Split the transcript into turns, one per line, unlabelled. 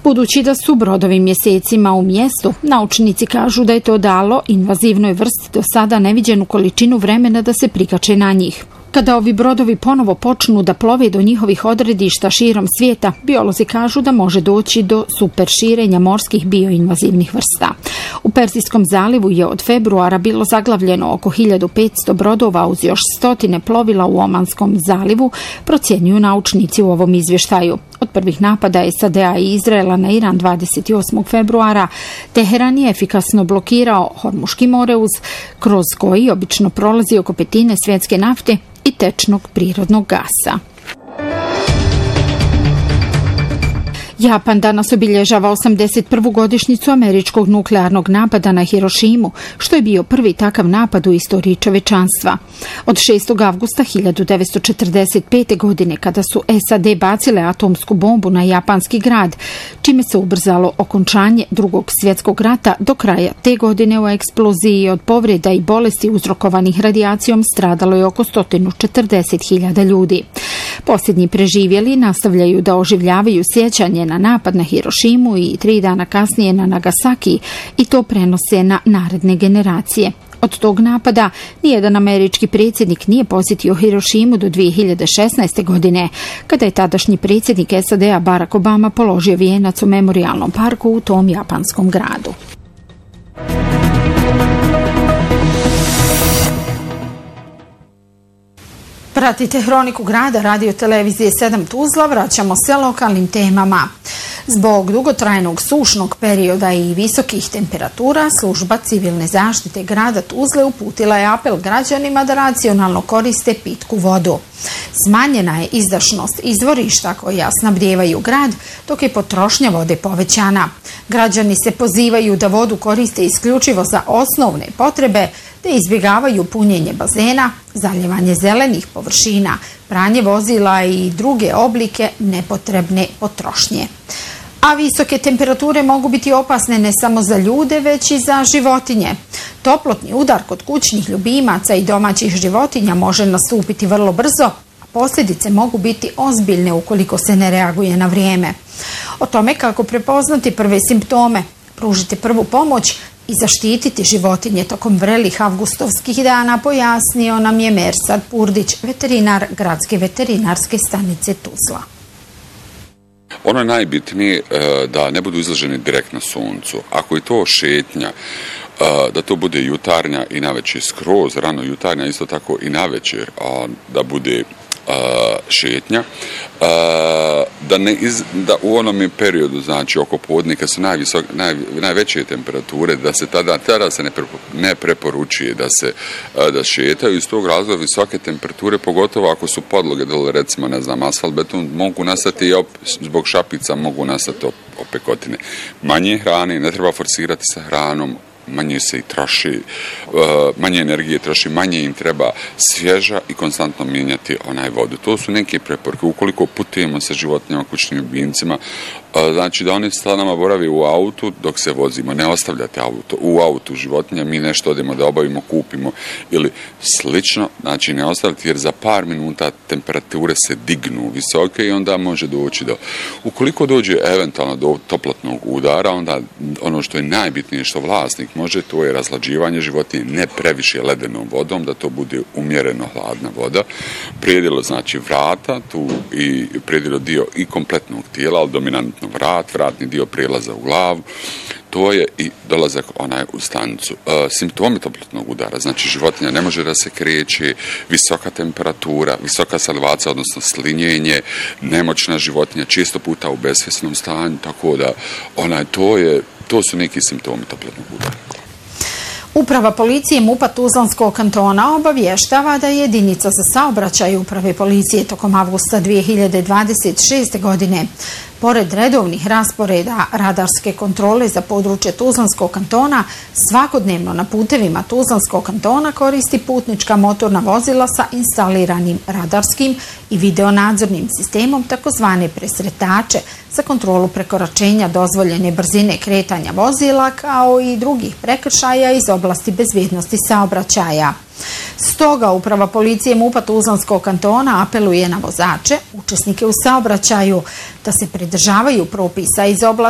Budući da su brodovi mjesecima u mjestu, naučnici kažu da je to dalo invazivnoj vrsti do sada neviđenu količinu vremena da se prikače na njih. Kada ovi brodovi ponovo počnu da plove do njihovih odredišta širom svijeta, biolozi kažu da može doći do superširenja morskih bioinvazivnih vrsta. U Perzijskom zalivu je od februara bilo zaglavljeno oko 1500 brodova uz još stotine plovila u Omanskom zalivu, procjenjuju naučnici u ovom izvještaju. Od prvih napada SAD-a i Izraela na Iran 28. februara, Teheran je efikasno blokirao Hormuški moreuz, kroz koji obično prolazi oko petine svjetske nafte i tečnog prirodnog gasa. Japan danas obilježava 81. godišnjicu američkog nuklearnog napada na Hirošimu, što je bio prvi takav napad u istoriji čovečanstva. Od 6. avgusta 1945. godine, kada su SAD bacile atomsku bombu na japanski grad, čime se ubrzalo okončanje Drugog svjetskog rata, do kraja te godine u eksploziji od povreda i bolesti uzrokovanih radijacijom stradalo je oko 140.000 ljudi. Posljednji preživjeli nastavljaju da oživljavaju sjećanje na napad na Hirošimu i 3 dana kasnije na Nagasaki i to prenose na naredne generacije. Od tog napada nijedan američki predsjednik nije posjetio Hirošimu do 2016. godine, kada je tadašnji predsjednik SAD-a Barack Obama položio vijenac u memorijalnom parku u tom japanskom gradu. Pratite Hroniku grada radio televizije 7 Tuzla, vraćamo se lokalnim temama. Zbog dugotrajnog sušnog perioda i visokih temperatura, služba civilne zaštite grada Tuzle uputila je apel građanima da racionalno koriste pitku vodu. Smanjena je izdašnost izvorišta koja snabdijevaju grad, dok je potrošnja vode povećana. Građani se pozivaju da vodu koriste isključivo za osnovne potrebe, te izbjegavaju punjenje bazena, zaljevanje zelenih površina, pranje vozila i druge oblike nepotrebne potrošnje. A visoke temperature mogu biti opasne ne samo za ljude, već i za životinje. Toplotni udar kod kućnih ljubimaca i domaćih životinja može nastupiti vrlo brzo, a posljedice mogu biti ozbiljne ukoliko se ne reaguje na vrijeme. O tome kako prepoznati prve simptome, pružiti prvu pomoć i zaštititi životinje tokom vrelih avgustovskih dana pojasnio nam je Mersad Purdić, veterinar Gradske veterinarske stanice Tuzla.
Ono je najbitnije da ne budu izloženi direktno suncu. Ako je to šetnja, da to bude jutarnja i navečer skroz, rano jutarnja, isto tako i navečer, da bude šetnja, da u onom periodu, znači oko podnika su najveće temperature, da se tada se ne preporučuje da šetaju. Iz tog razloga visoke temperature, pogotovo ako su podloge dole, recimo, asfalt, beton, mogu nastati i zbog šapica mogu nastati opekotine. Manje hrane, ne treba forsirati sa hranom, manje se i troši, manje energije troši, manje im treba svježa i konstantno mijenjati vodu. To su neke preporuke. Ukoliko putujemo sa životinjama, kućnim ljubimcima, znači da oni s nama borave u autu dok se vozimo, ne ostavljate u autu životinja, mi nešto odemo da obavimo, kupimo ili slično, znači ne ostavljate, jer za par minuta temperature se dignu visoke i onda može doći ukoliko dođe eventualno do toplotnog udara, onda ono što je najbitnije što vlasnik može, to je razlađivanje životinje, ne previše ledenom vodom, da to bude umjereno hladna voda, prijedilo znači vrata, tu i prijedilo dio i kompletnog tijela, ali dominantno vratni dio prijelaza u glavu, to je i dolazak u stanicu. Simptomi toplotnog udara, znači životinja ne može da se kreće, visoka temperatura, visoka salivacija, odnosno slinjenje, nemoćna životinja, često puta u besvjesnom stanju, tako da to su neki simptomi toplotnog udara.
Uprava policije MUP-a Tuzlanskog kantona obavještava da je jedinica za saobraćaj Uprave policije tokom avgusta 2026. godine, pored redovnih rasporeda radarske kontrole za područje Tuzlanskog kantona, svakodnevno na putevima Tuzlanskog kantona koristi putnička motorna vozila sa instaliranim radarskim i videonadzornim sistemom, takozvane presretače, za kontrolu prekoračenja dozvoljene brzine kretanja vozila, kao i drugih prekršaja iz oblasti bezbednosti saobraćaja. Stoga Uprava policije MUP-a Tuzlanskog kantona apeluje na vozače, učesnike u saobraćaju, da se pridržavaju propisa iz oblasti